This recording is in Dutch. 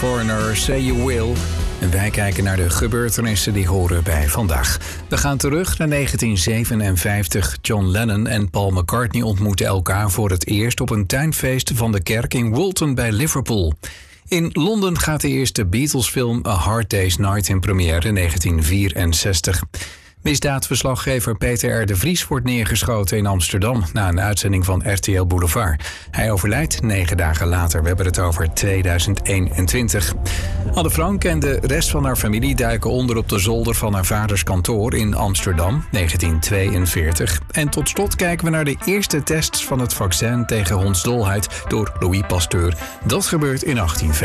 Foreigner, Say You Will. En wij kijken naar de gebeurtenissen die horen bij vandaag. We gaan terug naar 1957. John Lennon en Paul McCartney ontmoeten elkaar voor het eerst op een tuinfeest van de kerk in Woolton bij Liverpool. In Londen gaat de eerste Beatles-film A Hard Day's Night in première in 1964. Misdaadverslaggever Peter R. de Vries wordt neergeschoten in Amsterdam na een uitzending van RTL Boulevard. Hij overlijdt 9 dagen later. We hebben het over 2021. Anne Frank en de rest van haar familie duiken onder op de zolder van haar vaders kantoor in Amsterdam, 1942. En tot slot kijken we naar de eerste tests van het vaccin tegen hondsdolheid door Louis Pasteur. Dat gebeurt in 1850.